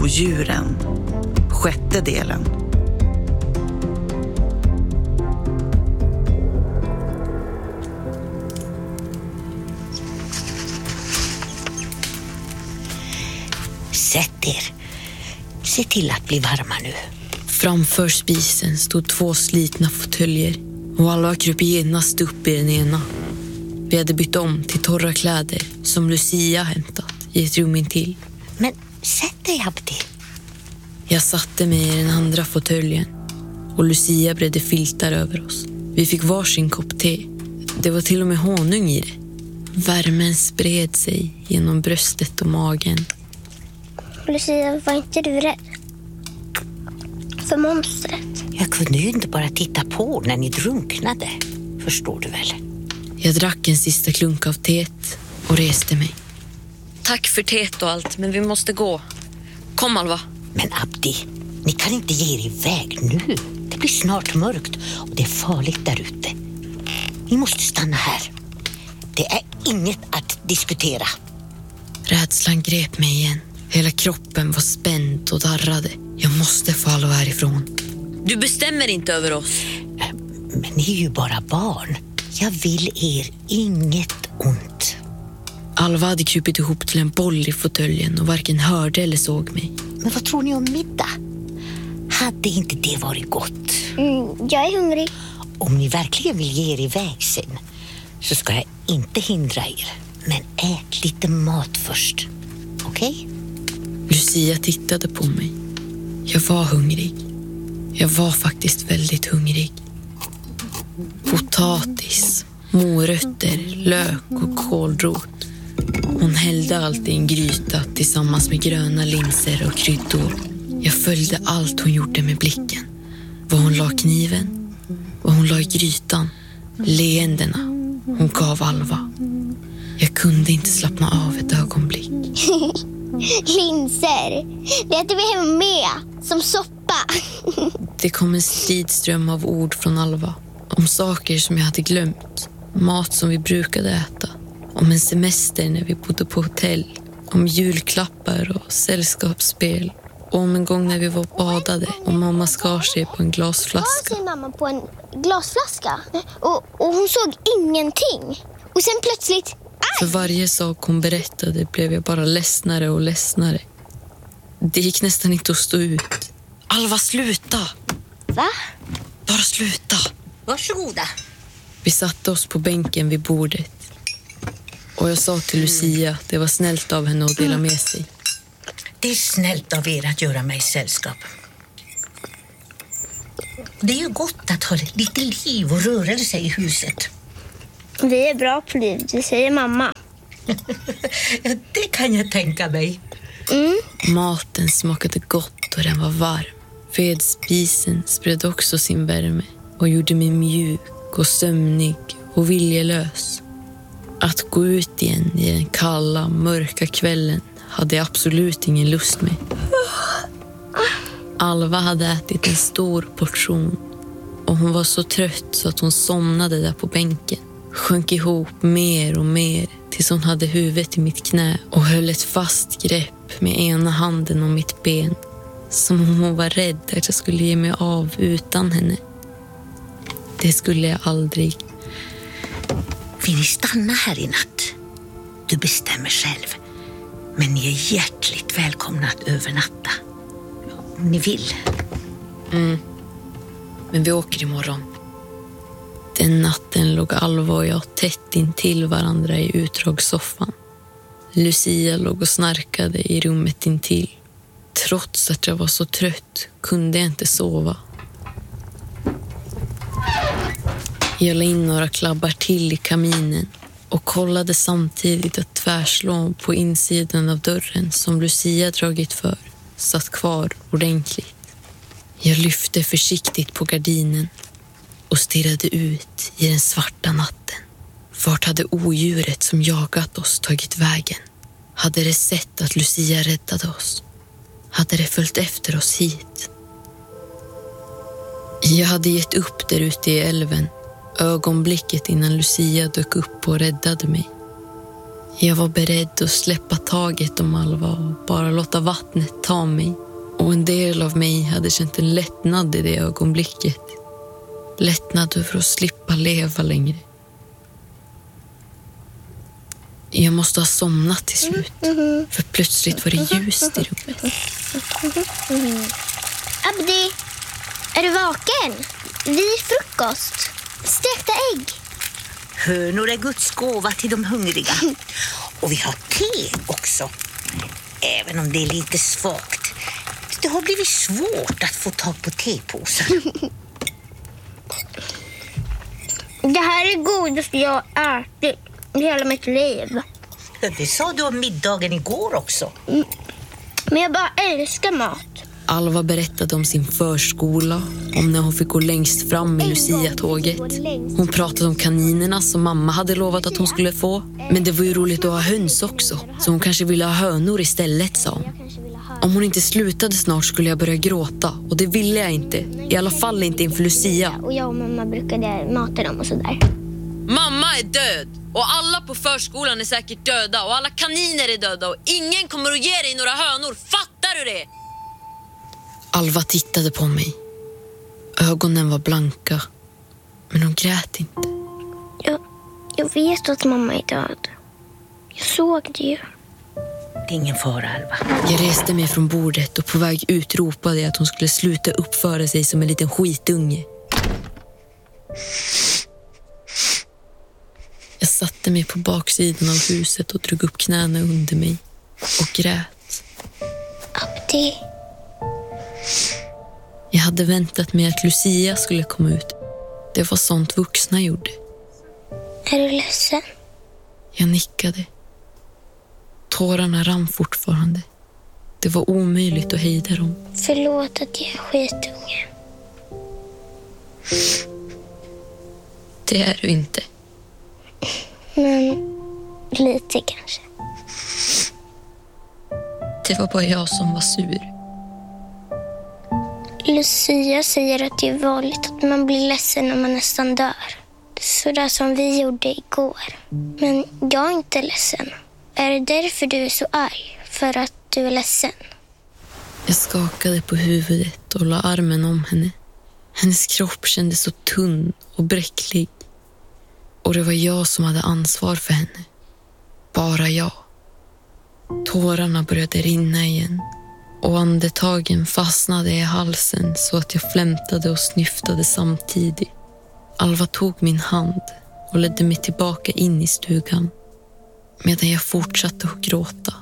Odjuren. 6:e delen. Sätt er. Se till att bli varma nu. Framför spisen stod 2 slitna fåtöljer och Alva kröp genast upp i den ena. Vi hade bytt om till torra kläder som Lucia hämtat i ett rum intill. Men sätt dig, Abdi. Jag satte mig i den andra fåtöljen och Lucia bredde filtar över oss. Vi fick varsin kopp te. Det var till och med honung i det. Värmen spred sig genom bröstet och magen. Lucia, var inte du rädd för monstret? Jag kunde ju inte bara titta på när ni drunknade. Förstår du väl? Jag drack en sista klunk av teet och reste mig. Tack för teet och allt, men vi måste gå. Kom, Alva. Men Abdi, ni kan inte ge er iväg nu. Det blir snart mörkt och det är farligt där ute. Ni måste stanna här. Det är inget att diskutera. Rädslan grep mig igen. Hela kroppen var spänd och darrade. Jag måste få Alva härifrån. Du bestämmer inte över oss. Men ni är ju bara barn. Jag vill er inget ont. Alva hade krupit ihop till en boll i fåtöljen och varken hörde eller såg mig. Men vad tror ni om middag? Hade inte det varit gott? Jag är hungrig. Om ni verkligen vill ge er iväg sen så ska jag inte hindra er. Men ät lite mat först. Okej? Lucia tittade på mig. Jag var hungrig. Jag var faktiskt väldigt hungrig. Potatis, morötter, lök och kålrot. Hon hällde allt i en gryta tillsammans med gröna linser och kryddor. Jag följde allt hon gjorde med blicken. Var hon la kniven, var hon la i grytan, leendena hon gav Alva. Jag kunde inte slappna av ett ögonblick. Linser, det äter vi hem med, som soppa. Det kom en stridström av ord från Alva. Om saker som jag hade glömt. Mat som vi brukade äta. Om en semester när vi bodde på hotell. Om julklappar och sällskapsspel. Och om en gång när vi var badade och mamma skar sig på en glasflaska. Skar sig mamma på en glasflaska? Och hon såg ingenting. Och sen plötsligt... Aj! För varje sak hon berättade blev jag bara ledsnare och ledsnare. Det gick nästan inte att stå ut. Alva, sluta! Va? Bara sluta! Varsågoda. Vi satte oss på bänken vid bordet. Och jag sa till Lucia att det var snällt av henne att dela med sig. Det är snällt av er att göra mig sällskap. Det är ju gott att ha lite liv och rörelse i huset. Vi är bra på liv, det säger mamma. Ja, det kan jag tänka mig. Maten smakade gott och den var varm. Vedspisen spred också sin värme och gjorde mig mjuk och sömnig och viljelös. Att gå ut igen i den kalla, mörka kvällen hade jag absolut ingen lust med. Alva hade ätit en stor portion och hon var så trött så att hon somnade där på bänken. Sjönk ihop mer och mer tills hon hade huvudet i mitt knä och höll ett fast grepp med ena handen om mitt ben. Som om hon var rädd att jag skulle ge mig av utan henne. Det skulle jag aldrig. Vill ni stanna här i natt? Du bestämmer själv. Men ni är hjärtligt välkomna att övernatta. Om ni vill. Men vi åker imorgon. Den natten låg Alva och jag tätt intill varandra i utdragssoffan. Lucia låg och snarkade i rummet intill. Trots att jag var så trött kunde jag inte sova. Jag la in några klabbar till i kaminen och kollade samtidigt att tvärslån på insidan av dörren som Lucia dragit för satt kvar ordentligt. Jag lyfte försiktigt på gardinen och stirrade ut i den svarta natten. Vart hade odjuret som jagat oss tagit vägen? Hade det sett att Lucia räddade oss? Hade det följt efter oss hit? Jag hade gett upp där ute i älven, ögonblicket innan Lucia dök upp och räddade mig. Jag var beredd att släppa taget om Alva och bara låta vattnet ta mig. Och en del av mig hade känt en lättnad i det ögonblicket. Lättnad över att slippa leva längre. Jag måste ha somnat till slut. För plötsligt var det ljust i rummet. Abdi, är du vaken? Vi är frukost. Stekta ägg. Hönor är Guds gåva till de hungriga. Och vi har te också. Även om det är lite svagt. Det har blivit svårt att få tag på tepåsar. Det här är godaste jag har ätit i hela mitt liv. Det sa du om middagen igår också. Men jag bara älskar mat. Alva berättade om sin förskola, om när hon fick gå längst fram med Lucia-tåget. Hon pratade om kaninerna som mamma hade lovat att hon skulle få. Men det var ju roligt att ha höns också, så hon kanske ville ha hönor istället, sa hon. Om hon inte slutade snart skulle jag börja gråta, och det ville jag inte. I alla fall inte inför Lucia. Och jag och mamma brukade mata dem och sådär. Mamma är död, och alla på förskolan är säkert döda, och alla kaniner är döda, och ingen kommer att ge dig några hönor. Fattar du det? Alva tittade på mig. Ögonen var blanka, men hon grät inte. Jag vet att mamma är död. Jag såg det ju. Det är ingen fara, Alva. Jag reste mig från bordet och på väg ut ropade jag att hon skulle sluta uppföra sig som en liten skitunge. Jag satte mig på baksidan av huset och drog upp knäna under mig och grät. Abdi. Jag hade väntat mig att Lucia skulle komma ut. Det var sånt vuxna gjorde. Är du ledsen? Jag nickade. Tårarna rann fortfarande. Det var omöjligt att hejda dem. Förlåt att jag är skitunge. Det är du inte. Men lite kanske. Det var bara jag som var sur. Lucia säger att det är vanligt att man blir ledsen när man nästan dör. Sådär som vi gjorde igår. Men jag är inte ledsen. Är det därför du är så arg? För att du är ledsen? Jag skakade på huvudet och la armen om henne. Hennes kropp kändes så tunn och bräcklig. Och det var jag som hade ansvar för henne. Bara jag. Tårarna började rinna igen. Och andetagen fastnade i halsen så att jag flämtade och snyftade samtidigt. Alva tog min hand och ledde mig tillbaka in i stugan. Medan jag fortsatte att gråta.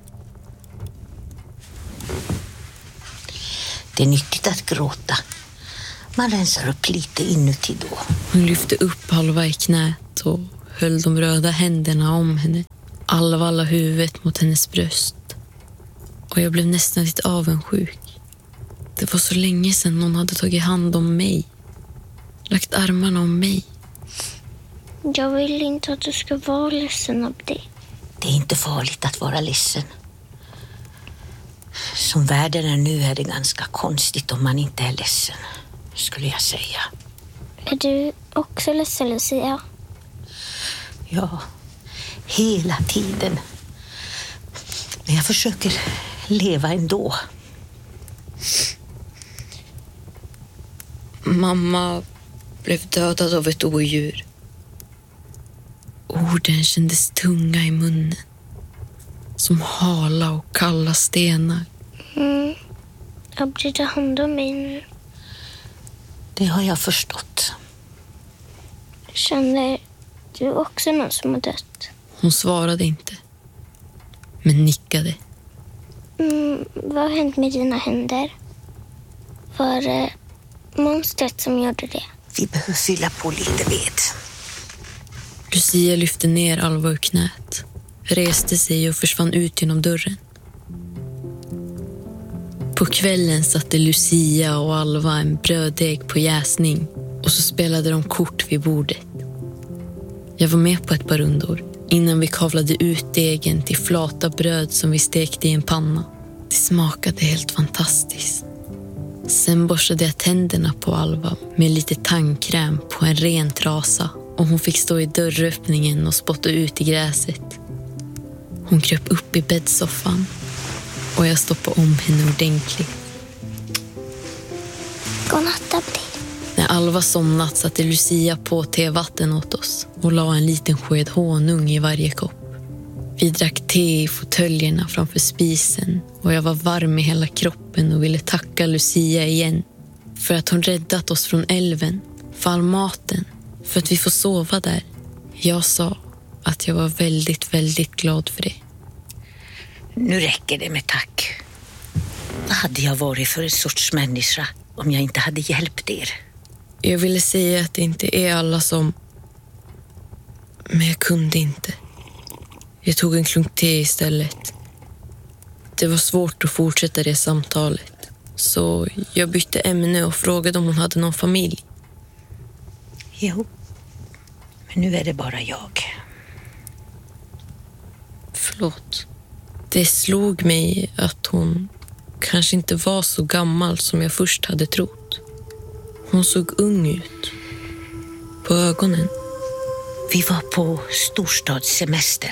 Det är nyttigt att gråta. Man rensar upp lite inuti då. Hon lyfte upp Alva i knät och höll de röda händerna om henne. Alva la huvudet mot hennes bröst. Och jag blev nästan lite avundsjuk. Det var så länge sedan någon hade tagit hand om mig. Lagt armarna om mig. Jag vill inte att du ska vara ledsen av det. Det är inte farligt att vara ledsen. Som världen är nu är det ganska konstigt om man inte är ledsen, skulle jag säga. Är du också ledsen, Lucia? Ja, hela tiden. Men jag försöker leva ändå. Mamma blev dödad av ett odjur. Orden kändes tunga i munnen. Som hala och kalla stenar. Abdi, ta hand om mig nu. Det har jag förstått. Känner du också någon som har dött? Hon svarade inte. Men nickade. Vad har hänt med dina händer? Var det monstret som gjorde det? Vi behöver fylla på lite ved. Lucia lyfte ner Alva ur knät. Reste sig och försvann ut genom dörren. På kvällen satte Lucia och Alva en bröddeg på jäsning. Och så spelade de kort vid bordet. Jag var med på ett par rundor innan vi kavlade ut degen till flata bröd som vi stekte i en panna. Det smakade helt fantastiskt. Sen borstade jag tänderna på Alva med lite tandkräm på en ren trasa och hon fick stå i dörröppningen och spotta ut i gräset. Hon kröp upp i bäddsoffan och jag stoppade om henne ordentligt. Godnatt, Abdi. När Alva somnat satte Lucia på tevatten åt oss och la en liten sked honung i varje kopp. Vi drack te i fåtöljerna framför spisen och jag var varm i hela kroppen och ville tacka Lucia igen för att hon räddat oss från älven, för all maten, för att vi får sova där. Jag sa att jag var väldigt, väldigt glad för det. Nu räcker det med tack. Vad hade jag varit för en sorts människa om jag inte hade hjälpt er? Jag ville säga att det inte är alla som... Men jag kunde inte. Jag tog en klunk te istället. Det var svårt att fortsätta det samtalet. Så jag bytte ämne och frågade om hon hade någon familj. Jo, men nu är det bara jag. Förlåt. Det slog mig att hon kanske inte var så gammal som jag först hade trott. Hon såg ung ut. På ögonen. Vi var på storstadssemester.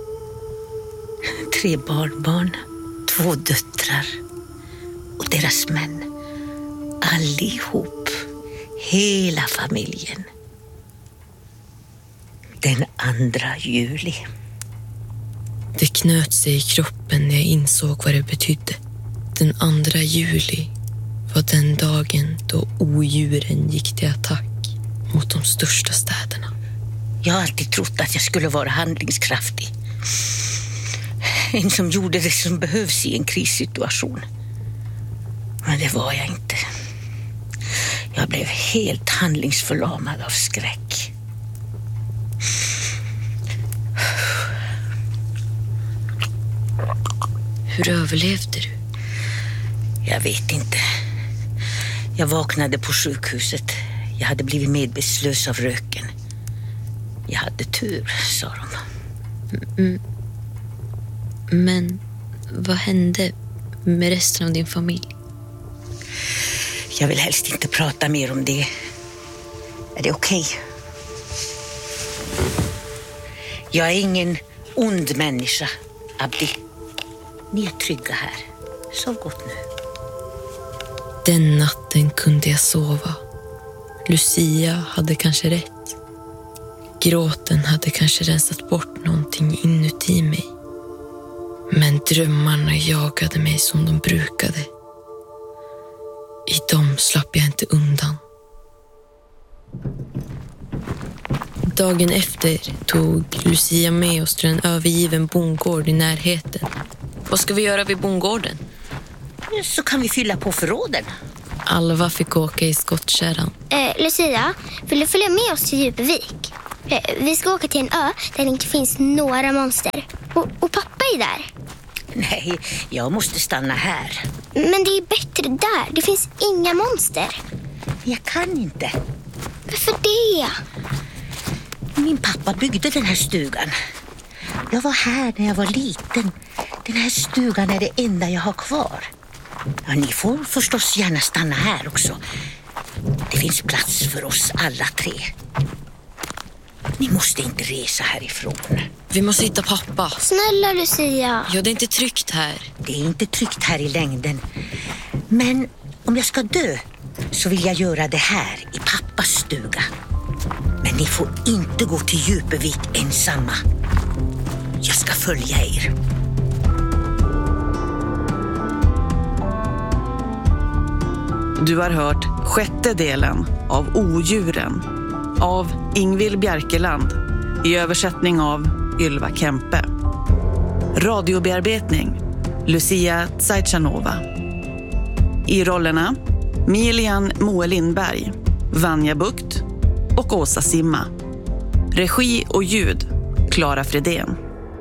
3 barnbarn, 2 döttrar och deras män. Allihop. Hela familjen. Den 2 juli. Det knöt sig i kroppen när jag insåg vad det betydde. Den 2 juli var den dagen då odjuren gick till attack mot de största städerna. Jag har alltid trott att jag skulle vara handlingskraftig. En som gjorde det som behövs i en krissituation. Men det var jag inte. Jag blev helt handlingsförlamad av skräck. Hur överlevde du? Jag vet inte. Jag vaknade på sjukhuset. Jag hade blivit medvetslös av röken. Jag hade tur, sa de. Men vad hände med resten av din familj? Jag vill helst inte prata mer om det. Är det okej? Jag är ingen ond människa, Abdi. Ni är trygga här. Sov gott nu. Den natten kunde jag sova. Lucia hade kanske rätt. Gråten hade kanske rensat bort någonting inuti mig. Men drömmarna jagade mig som de brukade. I dem slapp jag inte undan. Dagen efter tog Lucia med oss till en övergiven bondgård i närheten. Vad ska vi göra vid bondgården? Så kan vi fylla på förråden. Alva fick åka i skottkärran. Lucia, vill du följa med oss till Djupevik? Vi ska åka till en ö där det inte finns några monster. Och pappa är där. Nej, jag måste stanna här. Men det är bättre där. Det finns inga monster. Jag kan inte. Varför det? Min pappa byggde den här stugan. Jag var här när jag var liten. Den här stugan är det enda jag har kvar. Ja, ni får förstås gärna stanna här också. Det finns plats för oss alla 3. Ni måste inte resa härifrån. Vi måste hitta pappa. Snälla Lucia. Ja, det är inte tryggt här. Det är inte tryggt här i längden. Men om jag ska dö så vill jag göra det här i pappas stuga. Men ni får inte gå till Djupevik ensamma. Jag ska följa er. Du har hört 6:e delen av Odjuren av Ingvild Bjerkeland i översättning av Ylva Kempe. Radiobearbetning Lucia Tsajchanova. I rollerna Milian Moe Lindberg, Vanja Bukt och Åsa Simma. Regi och ljud Clara Fredén.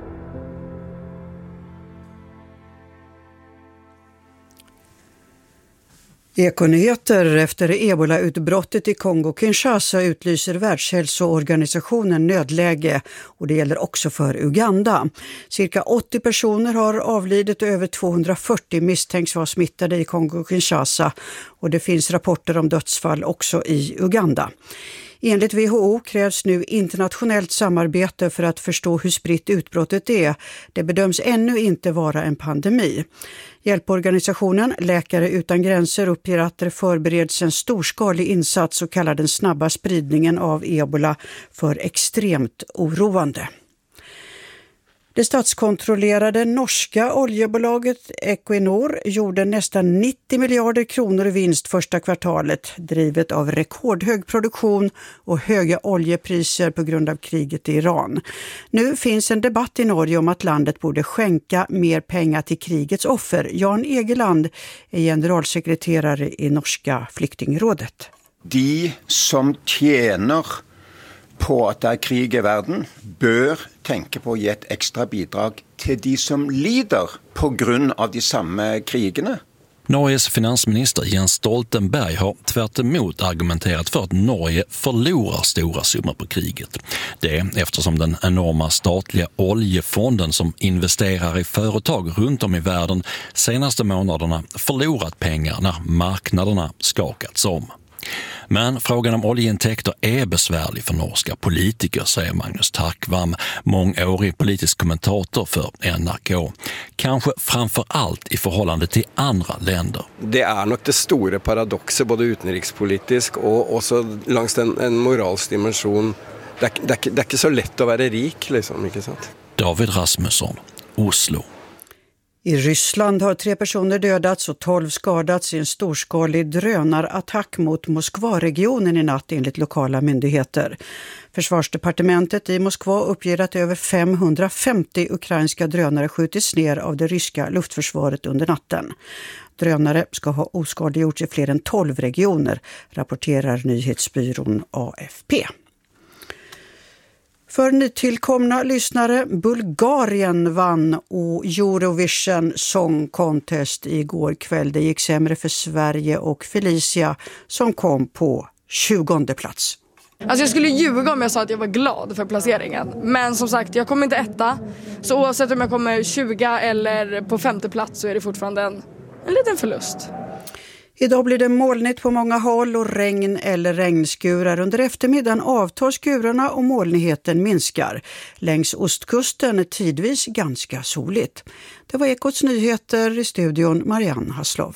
Ekonyheter efter Ebola-utbrottet i Kongo-Kinshasa utlyser Världshälsoorganisationen nödläge och det gäller också för Uganda. Cirka 80 personer har avlidit och över 240 misstänks vara smittade i Kongo-Kinshasa och det finns rapporter om dödsfall också i Uganda. Enligt WHO krävs nu internationellt samarbete för att förstå hur spritt utbrottet är. Det bedöms ännu inte vara en pandemi. Hjälporganisationen Läkare utan gränser uppger att det förbereds en storskalig insats och kallar den snabba spridningen av ebola för extremt oroande. Det statskontrollerade norska oljebolaget Equinor gjorde nästan 90 miljarder kronor i vinst första kvartalet, drivet av rekordhög produktion och höga oljepriser på grund av kriget i Iran. Nu finns en debatt i Norge om att landet borde skänka mer pengar till krigets offer. Jan Egeland är generalsekreterare i norska flyktingrådet. De som tjänar på att det är krig i världen bör tänka på att ge ett extra bidrag till de som lider på grund av de samma krigerna. Norges finansminister Jens Stoltenberg har tvärt emot argumenterat för att Norge förlorar stora summor på kriget. Det är eftersom den enorma statliga oljefonden som investerar i företag runt om i världen senaste månaderna förlorat pengar när marknaderna skakats om. Men frågan om oljeintäkter är besvärlig för norska politiker, säger Magnus Takvam, mångårig politisk kommentator för NRK. Kanske framför allt i förhållande till andra länder. Det är nog det stora paradoxet, både utrikespolitiskt och också längs en moralisk dimension. Det är inte så lätt att vara rik, liksom, inte sant? David Rasmusson, Oslo. I Ryssland har 3 personer dödats och 12 skadats i en storskalig drönarattack mot Moskva-regionen i natt enligt lokala myndigheter. Försvarsdepartementet i Moskva uppger att över 550 ukrainska drönare skjutits ner av det ryska luftförsvaret under natten. Drönare ska ha oskadliggjorts i fler än 12 regioner, rapporterar nyhetsbyrån AFP. För nytillkomna lyssnare, Bulgarien vann Eurovision Song Contest igår kväll. Det gick sämre för Sverige och Felicia som kom på 20:e plats. Alltså jag skulle ljuga om jag sa att jag var glad för placeringen. Men som sagt, jag kommer inte etta. Så oavsett om jag kommer 20 eller på 5:e plats så är det fortfarande en liten förlust. Idag blir det molnigt på många håll och regn eller regnskurar. Under eftermiddagen avtar skurarna och molnigheten minskar. Längs ostkusten är tidvis ganska soligt. Det var Ekots nyheter, i studion Marianne Hasslov.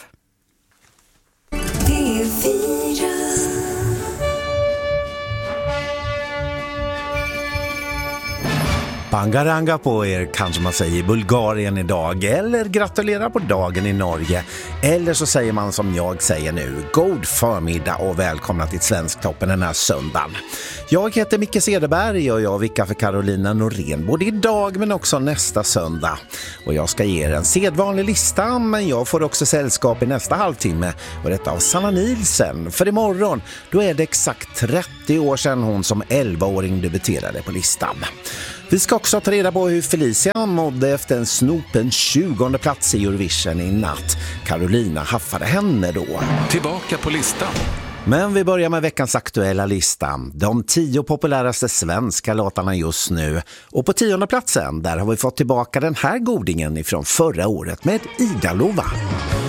Bangaranga på er, kanske man säger, i Bulgarien idag, eller gratulerar på dagen i Norge, eller så säger man som jag säger nu, god förmiddag och välkomna till Svensktoppen den här söndagen. Jag heter Micke Cederberg och jag vickar för Carolina Norén både idag men också nästa söndag. Och jag ska ge er en sedvanlig lista, men jag får också sällskap i nästa halvtimme, och detta av Sanna Nielsen. För imorgon, då är det exakt 30 år sedan hon som 11-åring debuterade på listan. Vi ska också ta reda på hur Felicia mådde efter en snopen 20:e plats i Eurovision i natt. Carolina haffade henne då. Tillbaka på listan. Men vi börjar med veckans aktuella lista. De 10 populäraste svenska låtarna just nu. Och på 10:e platsen, där har vi fått tillbaka den här godingen ifrån förra året med Ida Lova.